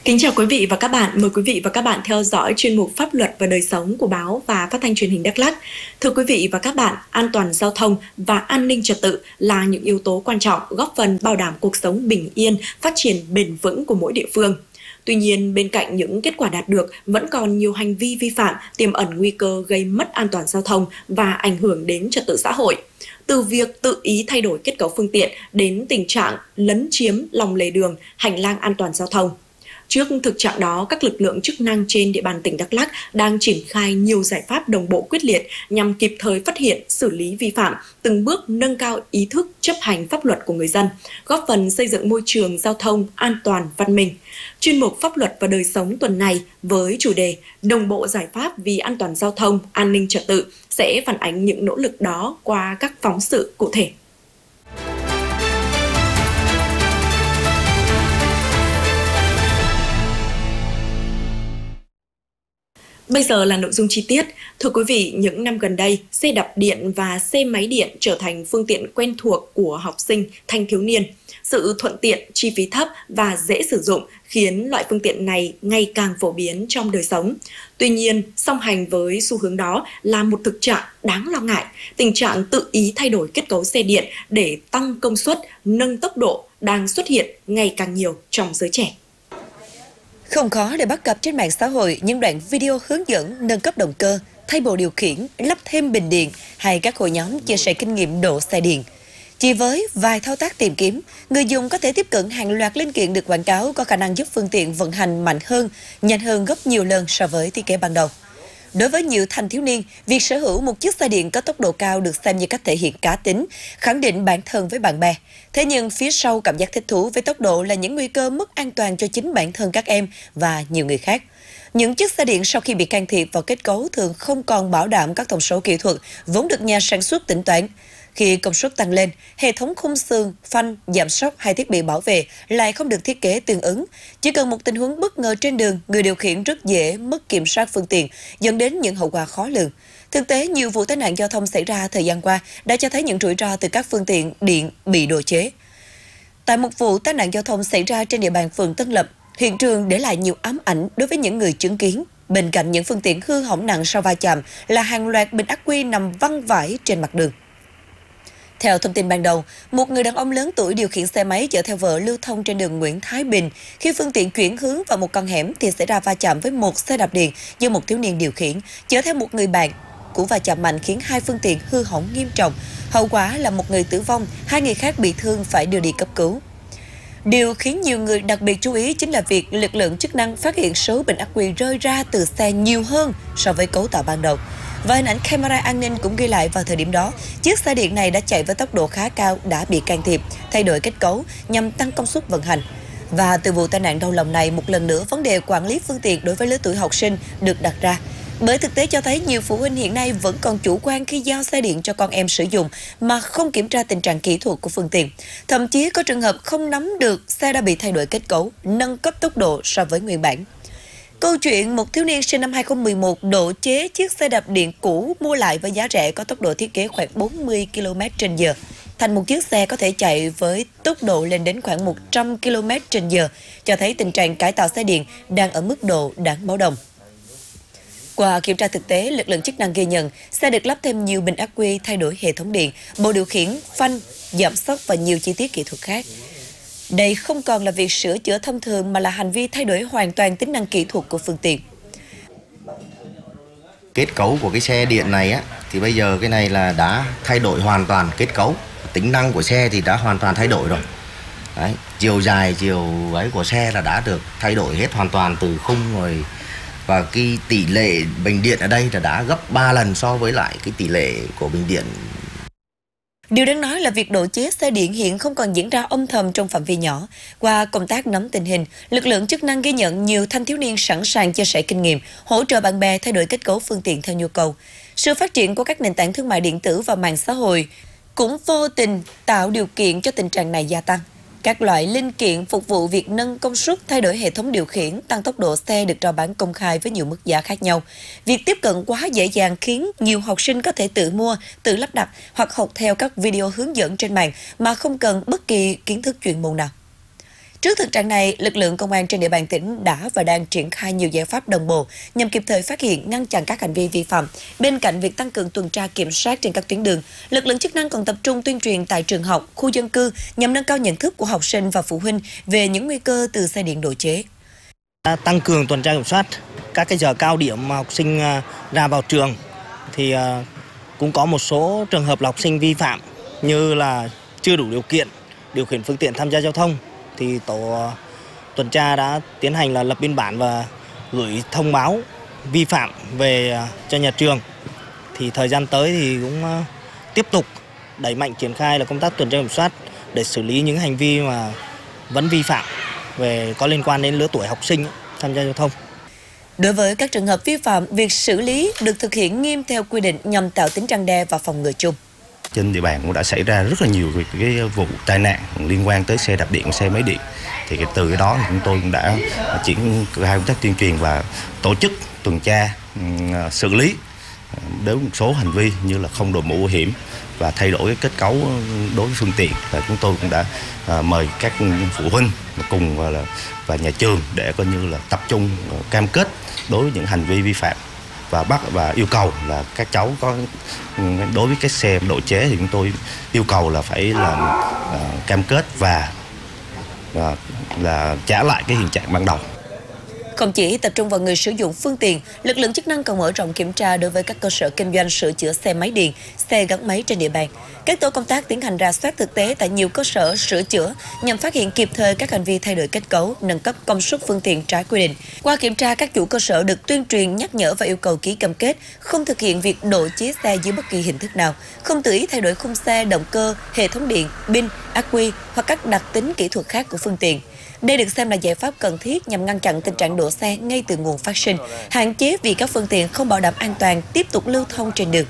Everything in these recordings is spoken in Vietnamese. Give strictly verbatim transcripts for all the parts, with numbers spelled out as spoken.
Kính chào quý vị và các bạn. Mời quý vị và các bạn theo dõi chuyên mục Pháp luật và đời sống của báo và Phát thanh Truyền hình Đắk Lắk. Thưa quý vị và các bạn, an toàn giao thông và an ninh trật tự là những yếu tố quan trọng góp phần bảo đảm cuộc sống bình yên, phát triển bền vững của mỗi địa phương. Tuy nhiên, bên cạnh những kết quả đạt được, vẫn còn nhiều hành vi vi phạm tiềm ẩn nguy cơ gây mất an toàn giao thông và ảnh hưởng đến trật tự xã hội. Từ việc tự ý thay đổi kết cấu phương tiện đến tình trạng lấn chiếm lòng lề đường, hành lang an toàn giao thông. Trước thực trạng đó, các lực lượng chức năng trên địa bàn tỉnh Đắk Lắk đang triển khai nhiều giải pháp đồng bộ quyết liệt nhằm kịp thời phát hiện, xử lý vi phạm, từng bước nâng cao ý thức chấp hành pháp luật của người dân, góp phần xây dựng môi trường giao thông an toàn, văn minh. Chuyên mục Pháp luật và đời sống tuần này với chủ đề Đồng bộ giải pháp vì an toàn giao thông, an ninh trật tự sẽ phản ánh những nỗ lực đó qua các phóng sự cụ thể. Bây giờ là nội dung chi tiết. Thưa quý vị, những năm gần đây, xe đạp điện và xe máy điện trở thành phương tiện quen thuộc của học sinh, thanh thiếu niên. Sự thuận tiện, chi phí thấp và dễ sử dụng khiến loại phương tiện này ngày càng phổ biến trong đời sống. Tuy nhiên, song hành với xu hướng đó là một thực trạng đáng lo ngại. Tình trạng tự ý thay đổi kết cấu xe điện để tăng công suất, nâng tốc độ đang xuất hiện ngày càng nhiều trong giới trẻ. Không khó để bắt gặp trên mạng xã hội những đoạn video hướng dẫn nâng cấp động cơ, thay bộ điều khiển, lắp thêm bình điện hay các hội nhóm chia sẻ kinh nghiệm độ xe điện. Chỉ với vài thao tác tìm kiếm, người dùng có thể tiếp cận hàng loạt linh kiện được quảng cáo có khả năng giúp phương tiện vận hành mạnh hơn, nhanh hơn gấp nhiều lần so với thiết kế ban đầu. Đối với nhiều thanh thiếu niên, việc sở hữu một chiếc xe điện có tốc độ cao được xem như cách thể hiện cá tính, khẳng định bản thân với bạn bè. Thế nhưng phía sau cảm giác thích thú với tốc độ là những nguy cơ mất an toàn cho chính bản thân các em và nhiều người khác. Những chiếc xe điện sau khi bị can thiệp vào kết cấu thường không còn bảo đảm các thông số kỹ thuật vốn được nhà sản xuất tính toán. Khi công suất tăng lên, hệ thống khung sườn, phanh, giảm sóc hay thiết bị bảo vệ lại không được thiết kế tương ứng. Chỉ cần một tình huống bất ngờ trên đường, người điều khiển rất dễ mất kiểm soát phương tiện, dẫn đến những hậu quả khó lường. Thực tế, nhiều vụ tai nạn giao thông xảy ra thời gian qua đã cho thấy những rủi ro từ các phương tiện điện bị độ chế. Tại một vụ tai nạn giao thông xảy ra trên địa bàn phường Tân Lập, hiện trường để lại nhiều ám ảnh đối với những người chứng kiến. Bên cạnh những phương tiện hư hỏng nặng sau va chạm là hàng loạt bình ắc quy nằm văng vãi trên mặt đường. Theo thông tin ban đầu, một người đàn ông lớn tuổi điều khiển xe máy chở theo vợ lưu thông trên đường Nguyễn Thái Bình. Khi phương tiện chuyển hướng vào một con hẻm thì xảy ra va chạm với một xe đạp điện do một thiếu niên điều khiển, chở theo một người bạn. Cú va chạm mạnh khiến hai phương tiện hư hỏng nghiêm trọng. Hậu quả là một người tử vong, hai người khác bị thương phải đưa đi cấp cứu. Điều khiến nhiều người đặc biệt chú ý chính là việc lực lượng chức năng phát hiện số bình ắc quy rơi ra từ xe nhiều hơn so với cấu tạo ban đầu. Và hình ảnh camera an ninh cũng ghi lại vào thời điểm đó, chiếc xe điện này đã chạy với tốc độ khá cao đã bị can thiệp, thay đổi kết cấu nhằm tăng công suất vận hành. Và từ vụ tai nạn đau lòng này, một lần nữa vấn đề quản lý phương tiện đối với lứa tuổi học sinh được đặt ra. Bởi thực tế cho thấy nhiều phụ huynh hiện nay vẫn còn chủ quan khi giao xe điện cho con em sử dụng mà không kiểm tra tình trạng kỹ thuật của phương tiện. Thậm chí có trường hợp không nắm được xe đã bị thay đổi kết cấu, nâng cấp tốc độ so với nguyên bản. Câu chuyện một thiếu niên sinh năm hai không một một độ chế chiếc xe đạp điện cũ mua lại với giá rẻ có tốc độ thiết kế khoảng bốn mươi ki lô mét trên giờ thành một chiếc xe có thể chạy với tốc độ lên đến khoảng một trăm ki lô mét trên giờ, cho thấy tình trạng cải tạo xe điện đang ở mức độ đáng báo động. Qua kiểm tra thực tế, lực lượng chức năng ghi nhận xe được lắp thêm nhiều bình ắc quy, thay đổi hệ thống điện, bộ điều khiển, phanh, giảm sóc và nhiều chi tiết kỹ thuật khác. Đây không còn là việc sửa chữa thông thường mà là hành vi thay đổi hoàn toàn tính năng kỹ thuật của phương tiện. Kết cấu của cái xe điện này á, thì bây giờ cái này là đã thay đổi hoàn toàn kết cấu. Tính năng của xe thì đã hoàn toàn thay đổi rồi. Đấy, chiều dài, chiều ấy của xe là đã được thay đổi hết hoàn toàn từ khung rồi. Và cái tỷ lệ bình điện ở đây là đã gấp ba lần so với lại cái tỷ lệ của bình điện. Điều đáng nói là việc độ chế xe điện hiện không còn diễn ra âm thầm trong phạm vi nhỏ. Qua công tác nắm tình hình, lực lượng chức năng ghi nhận nhiều thanh thiếu niên sẵn sàng chia sẻ kinh nghiệm, hỗ trợ bạn bè thay đổi kết cấu phương tiện theo nhu cầu. Sự phát triển của các nền tảng thương mại điện tử và mạng xã hội cũng vô tình tạo điều kiện cho tình trạng này gia tăng. Các loại linh kiện phục vụ việc nâng công suất, thay đổi hệ thống điều khiển, tăng tốc độ xe được rao bán công khai với nhiều mức giá khác nhau. Việc tiếp cận quá dễ dàng khiến nhiều học sinh có thể tự mua, tự lắp đặt hoặc học theo các video hướng dẫn trên mạng mà không cần bất kỳ kiến thức chuyên môn nào. Trước thực trạng này, lực lượng công an trên địa bàn tỉnh đã và đang triển khai nhiều giải pháp đồng bộ nhằm kịp thời phát hiện, ngăn chặn các hành vi vi phạm. Bên cạnh việc tăng cường tuần tra kiểm soát trên các tuyến đường, lực lượng chức năng còn tập trung tuyên truyền tại trường học, khu dân cư nhằm nâng cao nhận thức của học sinh và phụ huynh về những nguy cơ từ xe điện độ chế. Tăng cường tuần tra kiểm soát các cái giờ cao điểm mà học sinh ra vào trường thì cũng có một số trường hợp là học sinh vi phạm như là chưa đủ điều kiện điều khiển phương tiện tham gia giao thông, thì tổ tuần tra đã tiến hành là lập biên bản và gửi thông báo vi phạm về cho nhà trường. Thì thời gian tới thì cũng tiếp tục đẩy mạnh triển khai là công tác tuần tra kiểm soát để xử lý những hành vi mà vẫn vi phạm về có liên quan đến lứa tuổi học sinh tham gia giao thông. Đối với các trường hợp vi phạm, việc xử lý được thực hiện nghiêm theo quy định nhằm tạo tính răn đe và phòng ngừa chung. Trên địa bàn cũng đã xảy ra rất là nhiều cái vụ tai nạn liên quan tới xe đạp điện, xe máy điện. Thì từ cái đó thì chúng tôi cũng đã triển khai công tác tuyên truyền và tổ chức tuần tra xử lý đối với một số hành vi như là không đội mũ bảo hiểm và thay đổi cái kết cấu đối với phương tiện. Và chúng tôi cũng đã mời các phụ huynh cùng và là và nhà trường để coi như là tập trung cam kết đối với những hành vi vi phạm và bắt và yêu cầu là các cháu có đối với cái xe độ chế thì chúng tôi yêu cầu là phải làm uh, cam kết và uh, là trả lại cái hiện trạng ban đầu. Không chỉ tập trung vào người sử dụng phương tiện, lực lượng chức năng còn mở rộng kiểm tra đối với các cơ sở kinh doanh sửa chữa xe máy điện, xe gắn máy trên địa bàn. Các tổ công tác tiến hành rà soát thực tế tại nhiều cơ sở sửa chữa nhằm phát hiện kịp thời các hành vi thay đổi kết cấu, nâng cấp công suất phương tiện trái quy định. Qua kiểm tra, các chủ cơ sở được tuyên truyền, nhắc nhở và yêu cầu ký cam kết không thực hiện việc độ chế xe dưới bất kỳ hình thức nào, không tự ý thay đổi khung xe, động cơ, hệ thống điện, pin, ắc quy hoặc các đặc tính kỹ thuật khác của phương tiện. Đây được xem là giải pháp cần thiết nhằm ngăn chặn tình trạng đổ xe ngay từ nguồn phát sinh, hạn chế việc các phương tiện không bảo đảm an toàn tiếp tục lưu thông trên đường.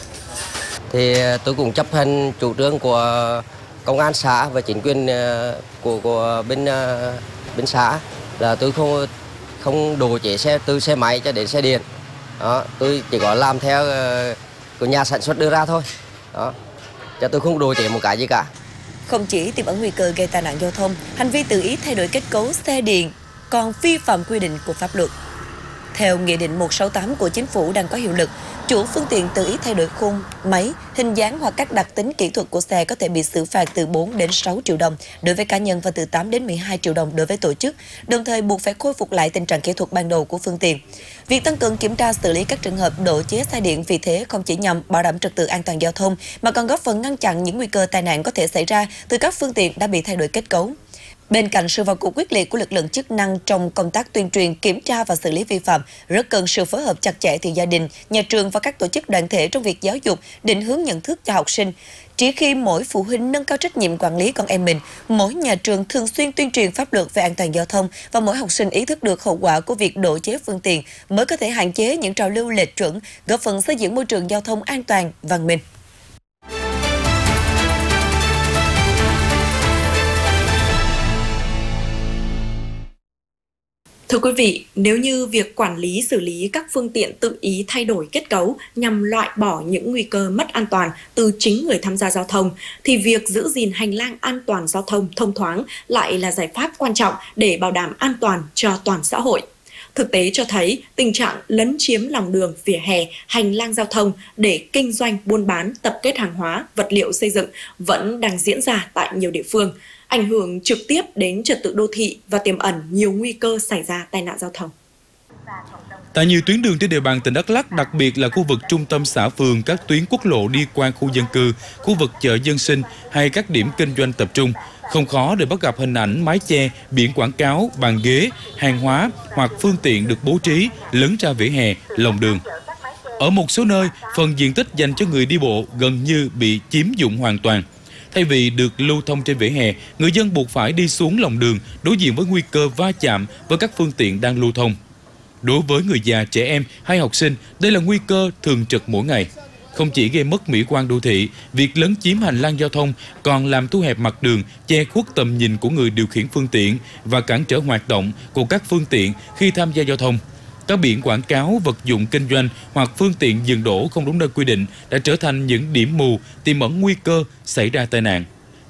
Thì tôi cũng chấp hành chủ trương của công an xã và chính quyền của của bên bên xã là tôi không không độ chế xe từ xe máy cho đến xe điện. Đó, tôi chỉ có làm theo của nhà sản xuất đưa ra thôi. Đó, cho tôi không độ chế một cái gì cả. Không chỉ tiềm ẩn nguy cơ gây tai nạn giao thông, hành vi tự ý thay đổi kết cấu xe điện còn vi phạm quy định của pháp luật. Theo Nghị định một trăm sáu mươi tám của Chính phủ đang có hiệu lực, chủ phương tiện tự ý thay đổi khung, máy, hình dáng hoặc các đặc tính kỹ thuật của xe có thể bị xử phạt từ bốn đến sáu triệu đồng đối với cá nhân và từ tám đến mười hai triệu đồng đối với tổ chức, đồng thời buộc phải khôi phục lại tình trạng kỹ thuật ban đầu của phương tiện. Việc tăng cường kiểm tra xử lý các trường hợp độ chế xe điện vì thế không chỉ nhằm bảo đảm trật tự an toàn giao thông mà còn góp phần ngăn chặn những nguy cơ tai nạn có thể xảy ra từ các phương tiện đã bị thay đổi kết cấu. Bên cạnh sự vào cuộc quyết liệt của lực lượng chức năng trong công tác tuyên truyền, kiểm tra và xử lý vi phạm, rất cần sự phối hợp chặt chẽ từ gia đình, nhà trường và các tổ chức đoàn thể trong việc giáo dục, định hướng nhận thức cho học sinh. Chỉ khi mỗi phụ huynh nâng cao trách nhiệm quản lý con em mình, mỗi nhà trường thường xuyên tuyên truyền pháp luật về an toàn giao thông và mỗi học sinh ý thức được hậu quả của việc độ chế phương tiện mới có thể hạn chế những trào lưu lệch chuẩn, góp phần xây dựng môi trường giao thông an toàn, văn minh. Thưa quý vị, nếu như việc quản lý xử lý các phương tiện tự ý thay đổi kết cấu nhằm loại bỏ những nguy cơ mất an toàn từ chính người tham gia giao thông, thì việc giữ gìn hành lang an toàn giao thông thông thoáng lại là giải pháp quan trọng để bảo đảm an toàn cho toàn xã hội. Thực tế cho thấy tình trạng lấn chiếm lòng đường, vỉa hè, hành lang giao thông để kinh doanh, buôn bán, tập kết hàng hóa, vật liệu xây dựng vẫn đang diễn ra tại nhiều địa phương, ảnh hưởng trực tiếp đến trật tự đô thị và tiềm ẩn nhiều nguy cơ xảy ra tai nạn giao thông. Tại nhiều tuyến đường trên địa bàn tỉnh Đắk Lắk, đặc biệt là khu vực trung tâm xã phường, các tuyến quốc lộ đi qua khu dân cư, khu vực chợ dân sinh hay các điểm kinh doanh tập trung, không khó để bắt gặp hình ảnh mái che, biển quảng cáo, bàn ghế, hàng hóa hoặc phương tiện được bố trí lấn ra vỉa hè, lòng đường. Ở một số nơi, phần diện tích dành cho người đi bộ gần như bị chiếm dụng hoàn toàn. Thay vì được lưu thông trên vỉa hè, người dân buộc phải đi xuống lòng đường, đối diện với nguy cơ va chạm với các phương tiện đang lưu thông. Đối với người già, trẻ em hay học sinh, đây là nguy cơ thường trực mỗi ngày. Không chỉ gây mất mỹ quan đô thị, việc lấn chiếm hành lang giao thông còn làm thu hẹp mặt đường, che khuất tầm nhìn của người điều khiển phương tiện và cản trở hoạt động của các phương tiện khi tham gia giao thông. Các biển quảng cáo, vật dụng kinh doanh hoặc phương tiện dừng đỗ không đúng nơi quy định đã trở thành những điểm mù tiềm ẩn nguy cơ xảy ra tai nạn.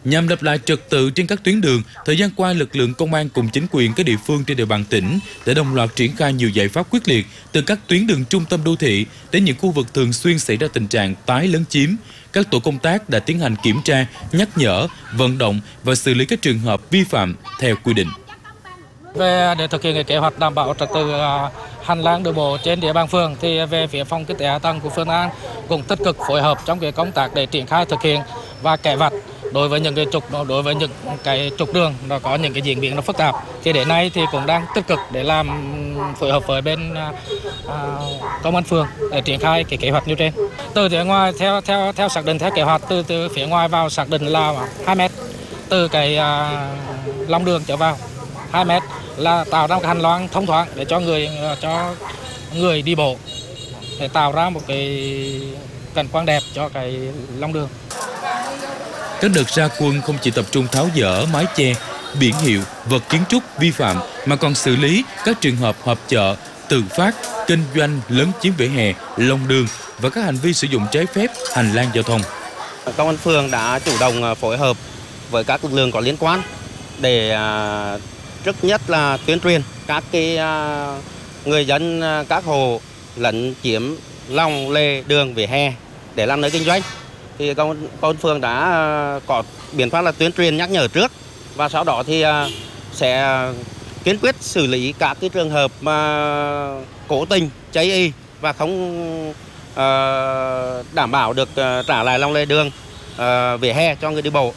Nhằm lập lại trật tự trên các tuyến đường, thời gian qua lực lượng công an cùng chính quyền các địa phương trên địa bàn tỉnh đã đồng loạt triển khai nhiều giải pháp quyết liệt từ các tuyến đường trung tâm đô thị đến những khu vực thường xuyên xảy ra tình trạng tái lấn chiếm. Các tổ công tác đã tiến hành kiểm tra, nhắc nhở, vận động và xử lý các trường hợp vi phạm theo quy định. Về để thực hiện cái kế hoạch đảm bảo trật tự hành lang đường bộ trên địa bàn phường thì về phía phòng kinh tế hạ tầng của phường An cũng tích cực phối hợp trong cái công tác để triển khai thực hiện và kẻ vạch đối với những cái trục đối với những cái trục đường nó có những cái diễn biến nó phức tạp thì đến nay thì cũng đang tích cực để làm phối hợp với bên uh, công an phường để triển khai cái kế hoạch như trên. Từ phía ngoài theo theo theo xác định theo kế hoạch từ từ phía ngoài vào xác định là hai mét, từ cái uh, lòng đường trở vào hai mét là tạo ra một cái hành lang thông thoáng để cho người cho người đi bộ để tạo ra một cái cảnh quan đẹp cho cái lòng đường. Các đợt ra quân không chỉ tập trung tháo dỡ mái che, biển hiệu, vật kiến trúc vi phạm mà còn xử lý các trường hợp họp chợ, tự phát, kinh doanh lấn chiếm vỉa hè, lòng đường và các hành vi sử dụng trái phép hành lang giao thông. Công an phường đã chủ động phối hợp với các lực lượng có liên quan để trước nhất là tuyên truyền các cái người dân các hộ lấn chiếm lòng lề đường vỉa hè để làm nơi kinh doanh. Thì công an phường đã có biện pháp là tuyên truyền nhắc nhở trước và sau đó thì sẽ kiên quyết xử lý các cái trường hợp mà cố tình cháy y và không uh, đảm bảo được uh, trả lại lòng lề đường uh, vỉa hè cho người đi bộ.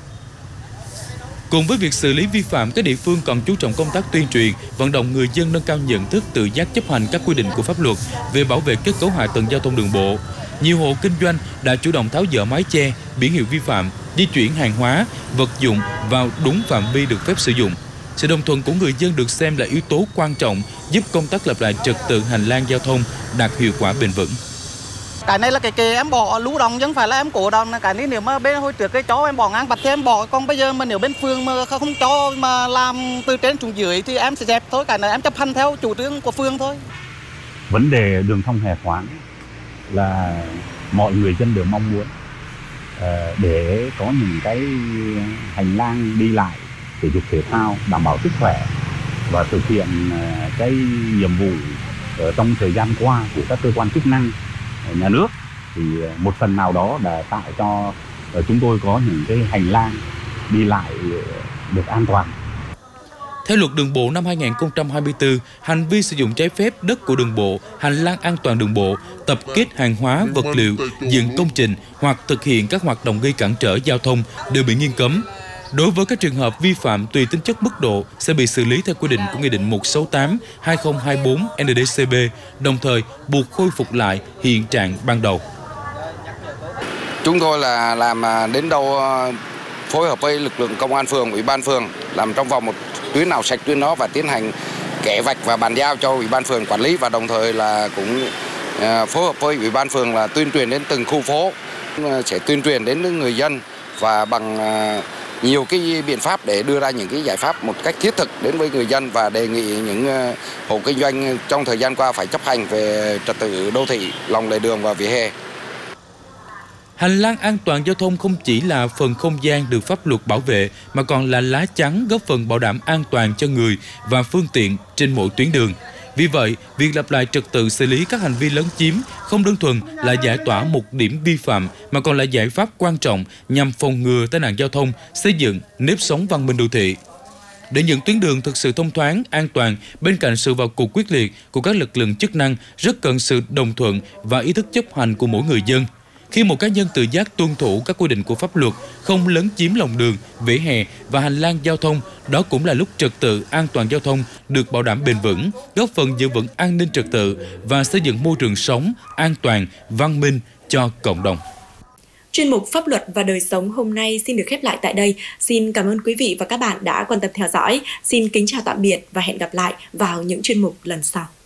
Cùng với việc xử lý vi phạm, các địa phương còn chú trọng công tác tuyên truyền, vận động người dân nâng cao nhận thức tự giác chấp hành các quy định của pháp luật về bảo vệ kết cấu hạ tầng giao thông đường bộ. Nhiều hộ kinh doanh đã chủ động tháo dỡ mái che, biển hiệu vi phạm, di chuyển hàng hóa, vật dụng vào đúng phạm vi được phép sử dụng. Sự đồng thuận của người dân được xem là yếu tố quan trọng giúp công tác lập lại trật tự hành lang giao thông đạt hiệu quả bền vững. Cái này là cái kề em bỏ lũ đồng chứ không phải là em cổ đồng. Cái này nếu mà bên hồi trước cái chó em bỏ ngang bạch thì em bỏ, còn bây giờ mà nếu bên phường mà không cho mà làm từ trên xuống dưới thì em sẽ dẹp thôi. Cái này em chấp hành theo chủ trương của phường thôi. Vấn đề đường thông hề thoáng là mọi người dân đều mong muốn để có những cái hành lang đi lại thể dục thể thao đảm bảo sức khỏe và thực hiện cái nhiệm vụ trong thời gian qua của các cơ quan chức năng nhà nước thì một phần nào đó đã tạo cho chúng tôi có những cái hành lang đi lại được an toàn. Theo luật đường bộ năm hai nghìn không trăm hai mươi tư, hành vi sử dụng trái phép đất của đường bộ, hành lang an toàn đường bộ, tập kết hàng hóa, vật liệu, dựng công trình hoặc thực hiện các hoạt động gây cản trở giao thông đều bị nghiêm cấm. Đối với các trường hợp vi phạm tùy tính chất mức độ sẽ bị xử lý theo quy định của Nghị định một trăm sáu mươi tám trên hai nghìn không trăm hai mươi tư N D C B, đồng thời buộc khôi phục lại hiện trạng ban đầu. Chúng tôi là làm đến đâu phối hợp với lực lượng công an phường, ủy ban phường làm trong vòng một tuyến nào sạch tuyến đó và tiến hành kẻ vạch và bàn giao cho ủy ban phường quản lý, và đồng thời là cũng phối hợp với ủy ban phường là tuyên truyền đến từng khu phố, sẽ tuyên truyền đến người dân và bằng nhiều cái biện pháp để đưa ra những cái giải pháp một cách thiết thực đến với người dân và đề nghị những hộ kinh doanh trong thời gian qua phải chấp hành về trật tự đô thị, lòng lề đường và vỉa hè. Hành lang an toàn giao thông không chỉ là phần không gian được pháp luật bảo vệ mà còn là lá chắn góp phần bảo đảm an toàn cho người và phương tiện trên mỗi tuyến đường. Vì vậy, việc lập lại trật tự xử lý các hành vi lấn chiếm không đơn thuần là giải tỏa một điểm vi phạm mà còn là giải pháp quan trọng nhằm phòng ngừa tai nạn giao thông, xây dựng nếp sống văn minh đô thị. Để những tuyến đường thực sự thông thoáng, an toàn, bên cạnh sự vào cuộc quyết liệt của các lực lượng chức năng, rất cần sự đồng thuận và ý thức chấp hành của mỗi người dân. Khi một cá nhân tự giác tuân thủ các quy định của pháp luật, không lấn chiếm lòng đường, vỉa hè và hành lang giao thông, đó cũng là lúc trật tự an toàn giao thông được bảo đảm bền vững, góp phần giữ vững an ninh trật tự và xây dựng môi trường sống an toàn, văn minh cho cộng đồng. Chuyên mục Pháp luật và đời sống hôm nay xin được khép lại tại đây. Xin cảm ơn quý vị và các bạn đã quan tâm theo dõi. Xin kính chào tạm biệt và hẹn gặp lại vào những chuyên mục lần sau.